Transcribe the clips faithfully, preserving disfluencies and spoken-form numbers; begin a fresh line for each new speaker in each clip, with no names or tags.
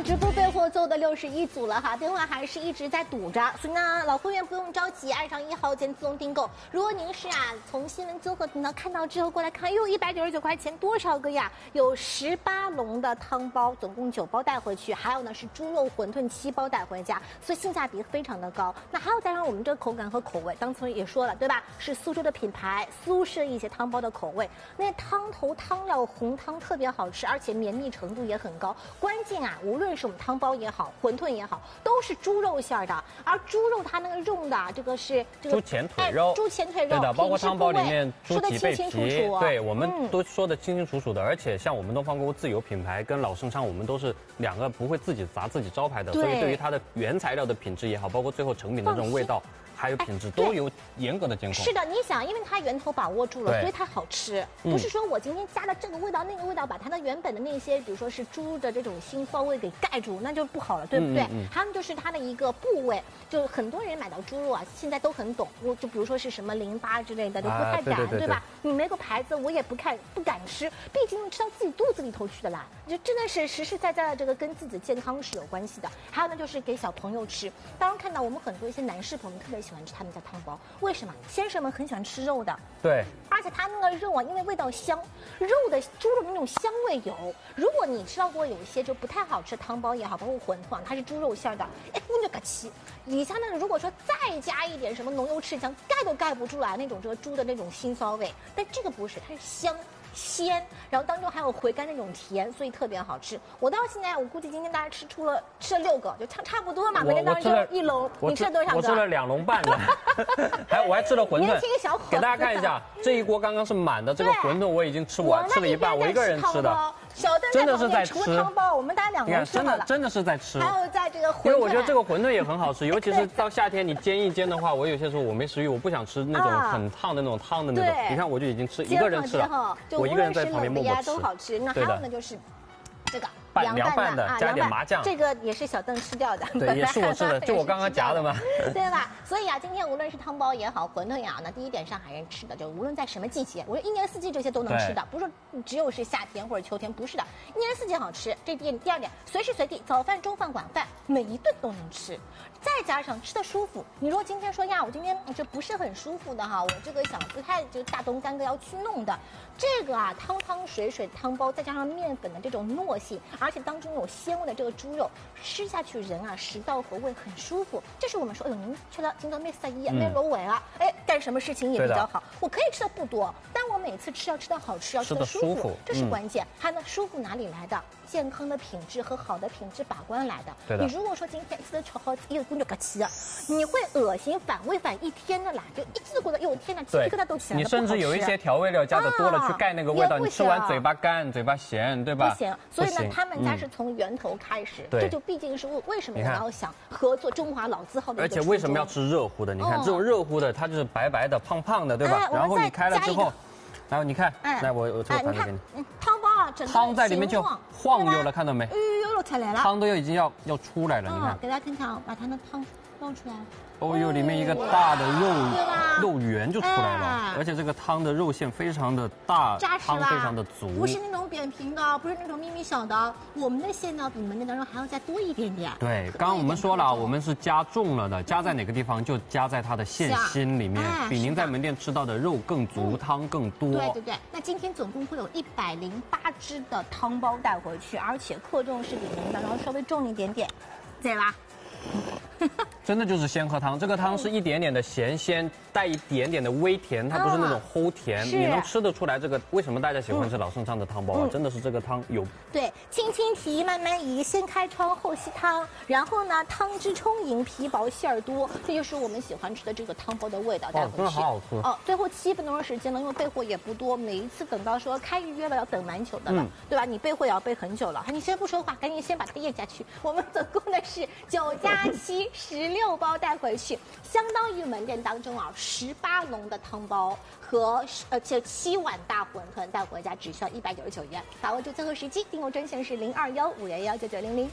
直播备货做的六十一组了哈，电话还是一直在堵着，所以呢，老会员不用着急，按上一号键自动订购。如果您是啊从新闻综合频道看到之后过来看，哟，一百九十九块钱多少个呀？有十八笼的汤包，总共九包带回去，还有呢是猪肉馄饨七包带回家，所以性价比非常的高。那还有加上我们这个口感和口味，刚才也说了对吧？是苏州的品牌，苏式一些汤包的口味，那汤头汤料红汤特别好吃，而且绵密程度也很高。关键啊，无论是我们汤包也好，馄饨也好，都是猪肉馅的，而猪肉它那个肉的这个是这个
猪前腿肉，
猪前腿肉，
对的，包括汤包里面猪脊背皮，对，我们都说的清清楚楚的。而且像我们东方锅自有品牌跟老盛昌，我们都是两个不会自己砸自己招牌的，所以对于它的原材料的品质也好，包括最后成品的这种味道。还有品质都有严格的监控。是的，你想，因为它源头把握住了，所以它好吃。不是说我今天加了这个味道那个味道，把它的原本的那些，比如说是猪的这种腥臊味给盖住，那就不好了，对不对？嗯嗯、他们就是它的一个部位，就很多人买到猪肉啊，现在都很懂，我就比如说是什么淋巴之类的，都不太敢，啊、对, 对, 对, 对吧？你没个牌子，我也不看，不敢吃，毕竟吃到自己肚子里头去的啦。就真的是实实在在的这个跟自己的健康是有关系的。还有呢，就是给小朋友吃。当然看到我们很多一些男士朋友特别喜欢吃他们家汤包，为什么？先生们很喜欢吃肉的，对，而且它那个肉啊，因为味道香，肉的猪肉的那种香味有。如果你吃到过有一些就不太好吃汤包也好，包括馄饨，它是猪肉馅的，哎，我就嘎气。以下呢，如果说再加一点什么浓油赤酱，盖都盖不出来那种这个猪的那种腥臊味，但这个不是，它是香。鲜，然后当中还有回甘那种甜，所以特别好吃。我到现在，我估计今天大家吃出了吃了六个，就差差不多嘛。每天当中就一笼，你吃了多少个？ 我吃了两笼半的，还我还吃了馄饨。
年轻小伙子，
给大家看一下，这一锅刚刚是满的，这个馄饨我已经吃完，吃了一半，我一个人吃的。
小邓真的是在吃汤包，我们大家两个吃
真的真的是在吃。
还有在这个馄饨，
因为我觉得这个馄饨也很好吃，尤其是到夏天你煎一煎的话，我有些时候我没食欲，我不想吃那种很烫的那种汤的那种。你看我就已经吃一个人吃了，我一个人在旁边默默吃。
都好吃。那还有呢，就是这个。
凉拌的，加点麻酱，
这个也是小邓吃掉的，
对，也是我吃的，就我刚刚夹的嘛，
对吧？所以啊，今天无论是汤包也好，馄饨也好，那第一点上海人吃的，就无论在什么季节，我说一年四季这些都能吃的，不是说只有是夏天或者秋天，不是的，一年四季好吃。这点第二点，随时随地早饭、中饭、晚饭每一顿都能吃，再加上吃的舒服。你说今天说呀，我今天这不是很舒服的哈，我这个想不太就大动干戈要去弄的，这个啊汤汤水水汤包，再加上面粉的这种糯性，而且当中有鲜味的这个猪肉，吃下去人啊食道和胃很舒服。这是我们说，哎呦，您吃了今朝没塞一没揉尾啊，哎，干什么事情也比较好。我可以吃的不多，但我每次吃要吃的好吃，要吃的舒服，这是关键。还有呢，舒服哪里来的？健康的品质和好的品质把关来的。
对的。
你如果说今天吃的炒好一个公就个气啊，你会恶心反胃反一天的啦，就一直觉得哟天哪，鸡皮疙瘩都起来了。
你甚至有一些调味料加的多了，去盖那个味道，你吃完嘴巴干，嘴巴咸，对吧？
不行。所以呢，他们家是从源头开始，这就毕竟是为为什么我要想合作中华老字号的。
而且为什么要吃热乎的？你看这种热乎的，它就是白白的、胖胖的，对吧？然后你开了之后。然后你看，来我我这个盘子给你，
汤包啊，
汤在里面就晃悠了，看到没？
悠悠才来了，
汤都要已经要要出来了，你看，
给大家看看，把它的汤捞出来。
哦呦，里面一个大的肉肉圆就出来了，而且这个汤的肉馅非常的大，汤非常的足，
不是那种扁平的，不是那种咪咪小的，我们的馅呢比你们那当中还要再多一点点。
对，刚刚我们说了，我们是加重了的，加在哪个地方就加在它的馅心里面，比您在门店吃到的肉更足，汤更多。
对对对，那今天总共会有一百零八只的汤包带回去，而且克重是比您当中稍微重一点点，对吧？
真的就是鲜喝汤，这个汤是一点点的咸鲜，带一点点的微甜，它不是那种齁甜，你能吃得出来。这个为什么大家喜欢吃老盛昌的汤包啊？真的是这个汤有
对，轻轻提，慢慢移，先开窗后吸汤，然后呢汤汁充盈，皮薄馅儿多，这就是我们喜欢吃的这个汤包的味道。
哦，真的好好吃
哦。最后七分钟的时间呢，因为备货也不多，每一次等到说开预约了要等蛮久的了，嗯、对吧？你备货也要备很久了，你先不说话，赶紧先把它咽下去。我们总共的是九加七十六包带回去，相当于门店当中啊十八笼的汤包和呃这七碗大馄饨带回家，只需要一百九十九元。把握住最后时机，订购专线是零二幺五幺幺九九零零。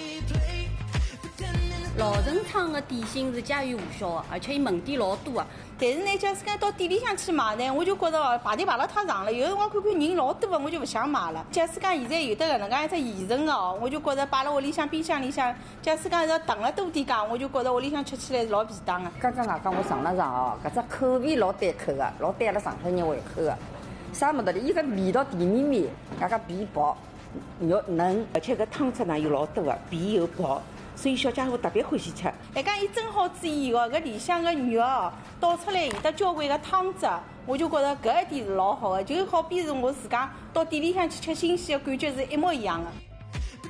老盛昌的点心是家喻户晓的，而且伊门店老多啊。 但是呢，假使讲到店里向去买呢，我就觉得哦排队排了太长了，有辰光看看人老多的，我就不想买了。假使讲现在有的搿能介一只现成的哦，我就觉得摆辣屋里向冰箱里向，假使讲要囤了多点讲，我就觉得屋里向吃起来是老便当的。
刚刚外讲我尝了尝哦，搿只口味老对口的，老对阿拉上海人胃口的。啥么道理？伊个味道甜绵绵，外加皮薄，肉嫩，
而且搿汤汁呢又老多的，皮又薄。所以小家伙特别欢喜吃。
还讲伊蒸好之以后，搿里向个肉哦，倒出来有得交关个汤汁，我就觉得搿一点是老好的，就好比是我自家到店里向去吃新鲜的感觉是一模一样的。